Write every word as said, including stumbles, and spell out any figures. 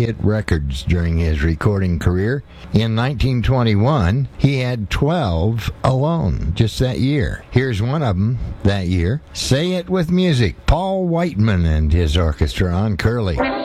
hit records during his recording career. In nineteen twenty-one, he had twelve alone, just that year. Here's one of them that year. Say It With Music, Paul Whiteman and his orchestra on Curly.